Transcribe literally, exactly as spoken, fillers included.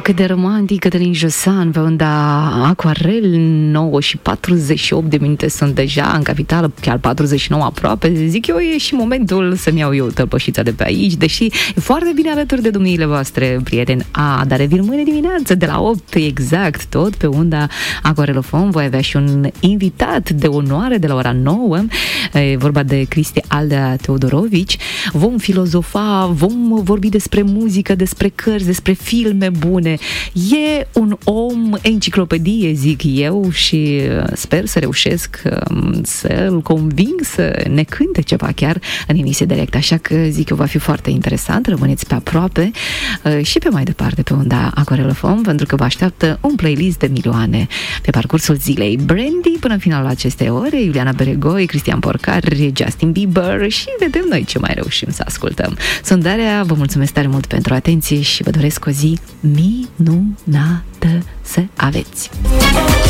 cât de romantic, Cătălin Josan pe unda Aquarel. Nouă și patruzeci și opt de minute sunt deja în capitală, chiar patruzeci și nouă aproape. Zic eu, e și momentul să-mi iau eu tălpășița de pe aici, deși e foarte bine alături de dumneile voastre, prieteni. A, dar revin mâine dimineață de la opt, exact, tot pe unda Aquarelofon. Voi avea și un invitat de onoare de la ora nouă. E vorba de Cristi Aldea Teodorovici. Vom filozofa, vom vorbi despre muzică, despre cărți, despre filme bune. E un om enciclopedie, zic eu, și sper să reușesc să-l conving să ne cânte ceva chiar în emisie direct, așa că zic eu va fi foarte interesant. Rămâneți pe aproape și pe mai departe pe unda Aquarelofon, pentru că vă așteaptă un playlist de milioane pe parcursul zilei. Brandy până în finalul acestei ore, Iuliana Beregoi, Cristian Porcar, Justin Bieber și vedem noi ce mai reușim să ascultăm. Sunt Daria, vă mulțumesc tare mult pentru atenție și vă doresc o zi minunată să aveți.